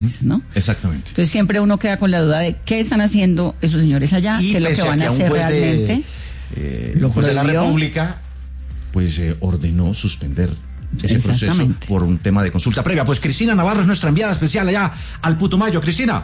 ¿no? Exactamente. Entonces siempre uno queda con la duda de qué están haciendo esos señores allá, qué es lo que van a hacer realmente. El juez de la República pues ordenó suspender ese proceso por un tema de consulta previa. Pues Cristina Navarro es nuestra enviada especial allá al Putumayo. Cristina.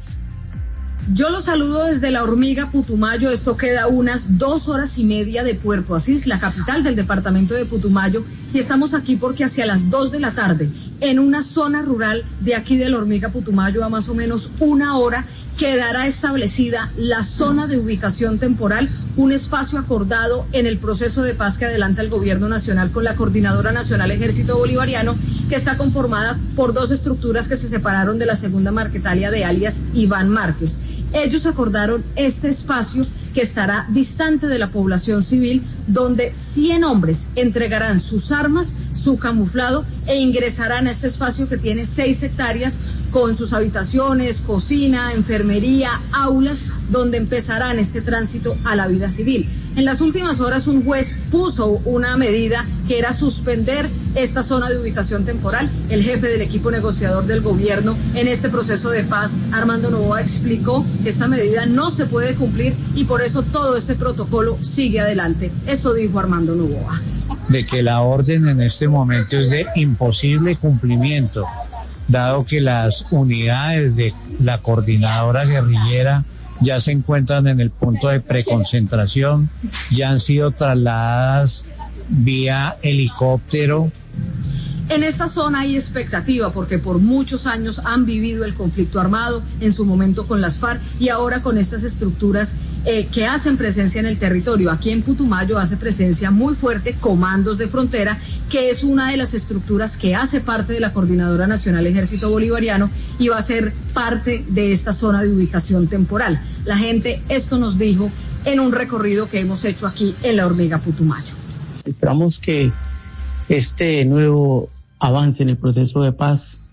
Yo los saludo desde La Hormiga, Putumayo. Esto queda unas 2 horas y media de Puerto Asís, la capital del departamento de Putumayo, y estamos aquí porque hacia las 2 de la tarde, en una zona rural de aquí de La Hormiga, Putumayo, a más o menos 1 hora, quedará establecida la zona de ubicación temporal, un espacio acordado en el proceso de paz que adelanta el Gobierno Nacional con la Coordinadora Nacional Ejército Bolivariano, que está conformada por 2 estructuras que se separaron de la segunda Marquetalia de alias Iván Márquez. Ellos acordaron este espacio que estará distante de la población civil, donde 100 hombres entregarán sus armas, su camuflado e ingresarán a este espacio que tiene 6 hectáreas con sus habitaciones, cocina, enfermería, aulas, donde empezarán este tránsito a la vida civil. En las últimas horas un juez puso una medida que era suspender esta zona de ubicación temporal. El jefe del equipo negociador del gobierno en este proceso de paz, Armando Noboa, explicó que esta medida no se puede cumplir y por eso todo este protocolo sigue adelante. Eso dijo Armando Noboa. De que la orden en este momento es de imposible cumplimiento, dado que las unidades de la coordinadora guerrillera ya se encuentran en el punto de preconcentración, ya han sido trasladadas vía helicóptero. En esta zona hay expectativa porque por muchos años han vivido el conflicto armado, en su momento con las FARC y ahora con estas estructuras que hacen presencia en el territorio. Aquí en Putumayo hace presencia muy fuerte Comandos de Frontera, que es una de las estructuras que hace parte de la Coordinadora Nacional Ejército Bolivariano y va a ser parte de esta zona de ubicación temporal. La gente esto nos dijo en un recorrido que hemos hecho aquí en La Hormiga, Putumayo. Esperamos que este nuevo avance en el proceso de paz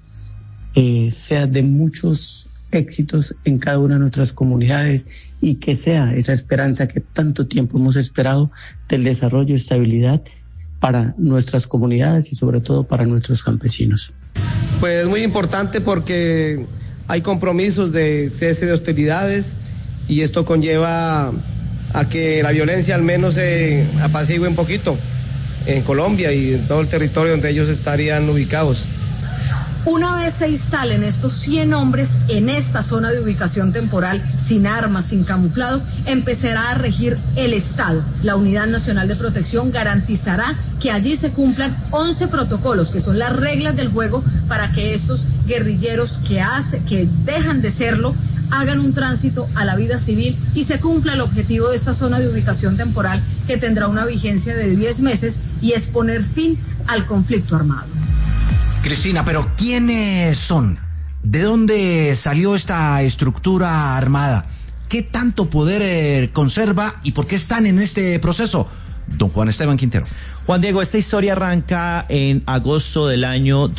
sea de muchos éxitos en cada una de nuestras comunidades y que sea esa esperanza que tanto tiempo hemos esperado del desarrollo y estabilidad para nuestras comunidades y sobre todo para nuestros campesinos. Pues muy importante porque hay compromisos de cese de hostilidades y esto conlleva a que la violencia al menos se apacigüe un poquito en Colombia y en todo el territorio donde ellos estarían ubicados. Una vez se instalen estos 100 hombres en esta zona de ubicación temporal, sin armas, sin camuflado, empezará a regir el Estado. La Unidad Nacional de Protección garantizará que allí se cumplan 11 protocolos, que son las reglas del juego para que estos guerrilleros que dejan de serlo hagan un tránsito a la vida civil y se cumpla el objetivo de esta zona de ubicación temporal, que tendrá una vigencia de 10 meses y es poner fin al conflicto armado. Cristina, pero ¿quiénes son? ¿De dónde salió esta estructura armada? ¿Qué tanto poder conserva y por qué están en este proceso? Don Juan Esteban Quintero. Juan Diego, esta historia arranca en agosto del año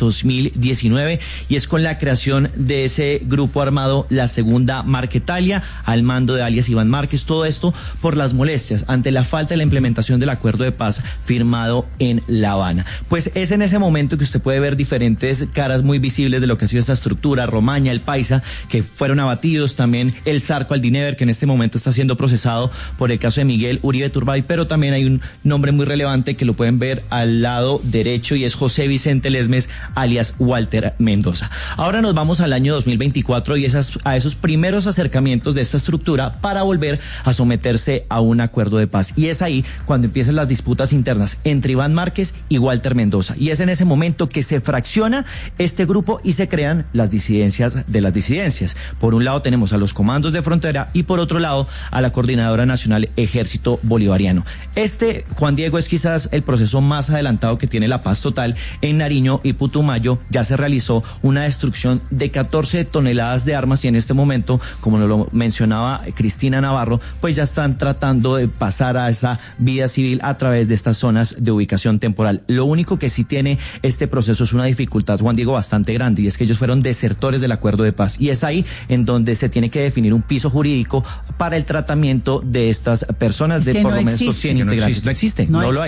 2019 y es con la creación de ese grupo armado, la segunda Marquetalia, al mando de alias Iván Márquez. Todo esto por las molestias ante la falta de la implementación del acuerdo de paz firmado en La Habana. Pues es en ese momento que usted puede ver diferentes caras muy visibles de lo que ha sido esta estructura: Romaña, el Paisa, que fueron abatidos, también el Zarco Aldinever, que en este momento está siendo procesado por el caso de Miguel Uribe Turbay, pero también hay un nombre muy relevante que lo pueden ver al lado derecho y es José Vicente Lesmes, alias Walter Mendoza. Ahora nos vamos al año 2024 y a esos primeros acercamientos de esta estructura para volver a someterse a un acuerdo de paz. Y es ahí cuando empiezan las disputas internas entre Iván Márquez y Walter Mendoza. Y es en ese momento que se fracciona este grupo y se crean las disidencias de las disidencias. Por un lado tenemos a los Comandos de Frontera y por otro lado a la Coordinadora Nacional Ejército Bolivariano. Juan Diego, es quizás el proceso más adelantado que tiene la paz total. En Nariño y Putumayo ya se realizó una destrucción de 14 toneladas de armas y en este momento, como nos lo mencionaba Cristina Navarro, pues ya están tratando de pasar a esa vida civil a través de estas zonas de ubicación temporal. Lo único que sí tiene este proceso es una dificultad, Juan Diego, bastante grande, y es que ellos fueron desertores del acuerdo de paz y es ahí en donde se tiene que definir un piso jurídico para el tratamiento de estas personas, de por lo menos estos 100 integrantes. No existe, no lo hay y no se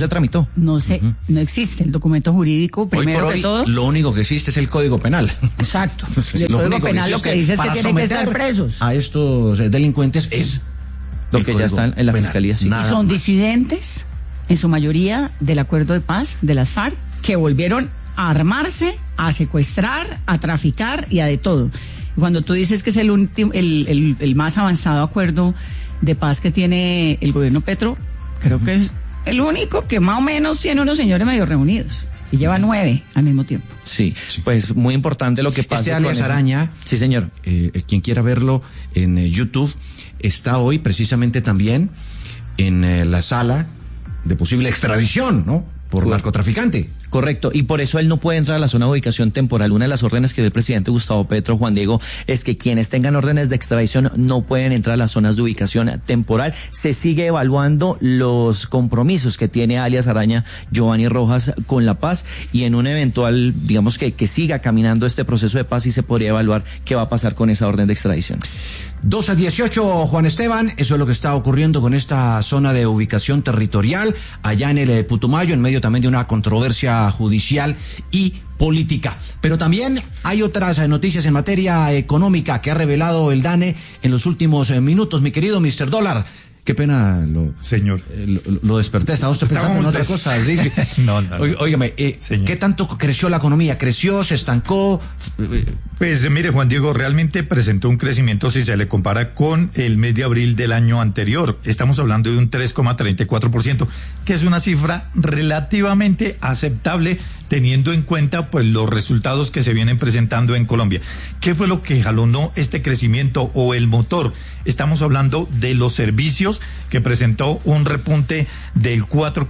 tramitó. No sé, no existe el documento jurídico, primero hoy que todo. Lo único que existe es el Código Penal. Exacto. El Código Penal lo que dice es que tienen que estar presos. A estos delincuentes es lo que ya están en la Fiscalía. Sí. Y son disidentes, en su mayoría, del acuerdo de paz de las FARC, que volvieron a armarse, a secuestrar, a traficar y a de todo. Cuando tú dices que es el último, el más avanzado acuerdo de paz que tiene el gobierno Petro, creo que es el único que más o menos tiene unos señores medio reunidos. Y lleva 9 al mismo tiempo. Sí, pues muy importante lo que pasa. Alias Araña, sí señor, quien quiera verlo en YouTube, está hoy precisamente también en la sala de posible extradición, ¿no? Por narcotraficante. Correcto, y por eso él no puede entrar a la zona de ubicación temporal. Una de las órdenes que dio el presidente Gustavo Petro, Juan Diego, es que quienes tengan órdenes de extradición no pueden entrar a las zonas de ubicación temporal. Se sigue evaluando los compromisos que tiene alias Araña Giovanni Rojas con la paz, y en un eventual, digamos que siga caminando este proceso de paz, y se podría evaluar qué va a pasar con esa orden de extradición. 12-18, Juan Esteban, eso es lo que está ocurriendo con esta zona de ubicación territorial, allá en el Putumayo, en medio también de una controversia judicial y política. Pero también hay otras noticias en materia económica que ha revelado el DANE en los últimos minutos. Mi querido Mr. Dólar, qué pena lo desperté, estaba usted pensando en otra cosa. ¿Sí? No. Óigame, ¿qué tanto creció la economía? ¿Creció? ¿Se estancó? Pues mire, Juan Diego, realmente presentó un crecimiento si se le compara con el mes de abril del año anterior. Estamos hablando de un 3,34%, que es una cifra relativamente aceptable teniendo en cuenta pues los resultados que se vienen presentando en Colombia. ¿Qué fue lo que jalonó este crecimiento o el motor? Estamos hablando de los servicios, que presentó un repunte del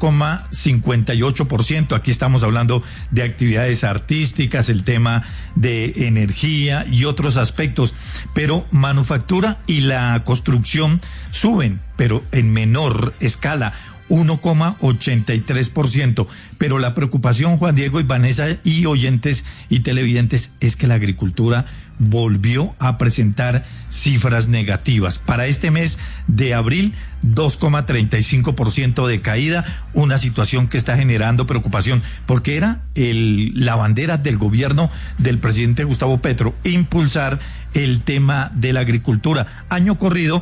4,58%. Aquí estamos hablando de actividades artísticas, el tema de energía y otros aspectos. Pero manufactura y la construcción suben, pero en menor escala, 1,83%. Pero la preocupación, Juan Diego y Vanessa y oyentes y televidentes, es que la agricultura volvió a presentar cifras negativas. Para este mes de abril, 2,35% de caída, una situación que está generando preocupación, porque era la bandera del gobierno del presidente Gustavo Petro, impulsar el tema de la agricultura. Año corrido,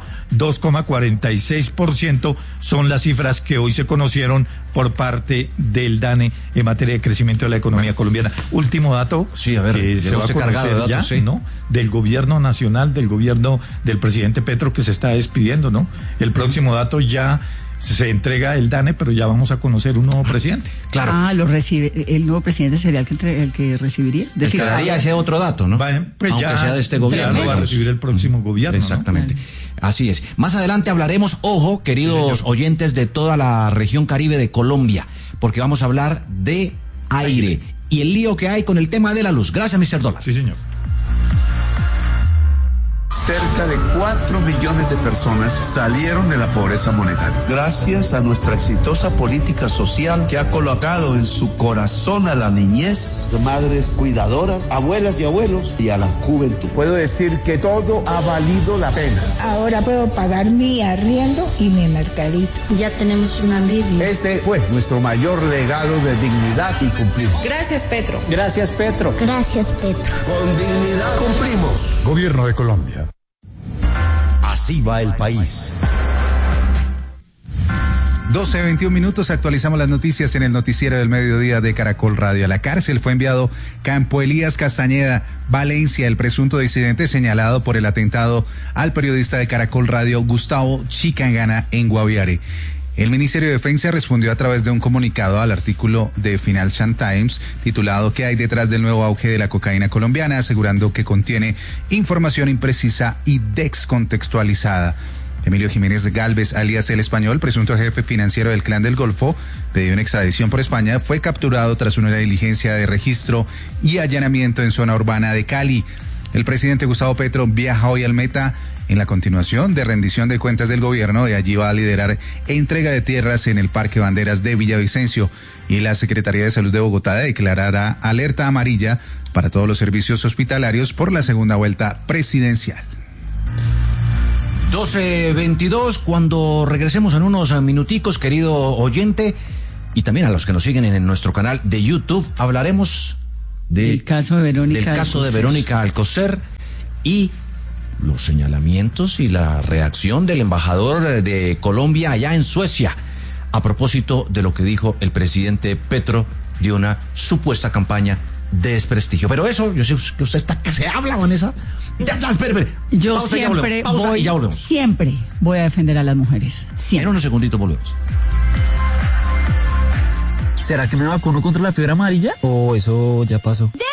2,46% son las cifras que hoy se conocieron por parte del DANE en materia de crecimiento de la economía colombiana. Último dato, sí, a ver, que se va a conocer de datos, ya, sí, ¿no? Del gobierno nacional, del gobierno del presidente Petro, que se está despidiendo, ¿no? El próximo dato ya se entrega el DANE, pero ya vamos a conocer un nuevo presidente. Claro. El nuevo presidente sería el que recibiría. Daría ese otro dato, ¿no? Pues aunque ya sea de este gobierno. Ya lo va a recibir el próximo gobierno. Exactamente. ¿No? Así es. Más adelante hablaremos, ojo, queridos oyentes de toda la región Caribe de Colombia, porque vamos a hablar de aire y el lío que hay con el tema de la luz. Gracias, Mr. Dólar. Sí, señor. Cerca de 4 millones de personas salieron de la pobreza monetaria. Gracias a nuestra exitosa política social que ha colocado en su corazón a la niñez, madres cuidadoras, abuelas y abuelos y a la juventud. Puedo decir que todo ha valido la pena. Ahora puedo pagar mi arriendo y mi mercadito. Ya tenemos un alivio. Ese fue nuestro mayor legado de dignidad y cumplimos. Gracias, Petro. Gracias, Petro. Gracias, Petro. Con dignidad cumplimos. Gobierno de Colombia. Así va el país. 12:21 minutos, actualizamos las noticias en el noticiero del mediodía de Caracol Radio. A la cárcel fue enviado Campo Elías Castañeda, Valencia, el presunto disidente señalado por el atentado al periodista de Caracol Radio Gustavo Chicangana en Guaviare. El Ministerio de Defensa respondió a través de un comunicado al artículo de Financial Times titulado ¿Qué hay detrás del nuevo auge de la cocaína colombiana?, asegurando que contiene información imprecisa y descontextualizada. Emilio Jiménez Gálvez, alias El Español, presunto jefe financiero del Clan del Golfo, pedido en extradición por España, fue capturado tras una diligencia de registro y allanamiento en zona urbana de Cali. El presidente Gustavo Petro viaja hoy al Meta en la continuación de rendición de cuentas del gobierno, y allí va a liderar entrega de tierras en el Parque Banderas de Villavicencio, y la Secretaría de Salud de Bogotá declarará alerta amarilla para todos los servicios hospitalarios por la segunda vuelta presidencial. 12:22, cuando regresemos en unos minuticos, querido oyente, y también a los que nos siguen en nuestro canal de YouTube, hablaremos del caso de Verónica Alcocer y los señalamientos y la reacción del embajador de Colombia allá en Suecia a propósito de lo que dijo el presidente Petro de una supuesta campaña de desprestigio. Pero eso, yo sé que usted está que se habla, Vanessa. Ya, espere. Yo pausa, siempre voy a defender a las mujeres. Siempre. En unos segunditos volvemos. ¿Será que me vacuno contra la fiebre amarilla? ¿O eso ya pasó?